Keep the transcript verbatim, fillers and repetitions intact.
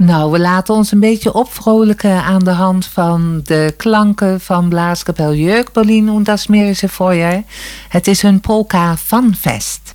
Nou, we laten ons een beetje opvrolijken aan de hand van de klanken van Blaskapel Jökberlin und das Mährische Feuer. Het is hun polka Funfest.